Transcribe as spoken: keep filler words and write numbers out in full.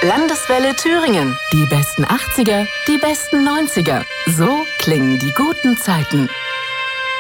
Landeswelle Thüringen. Die besten achtziger, die besten neunziger. So klingen die guten Zeiten.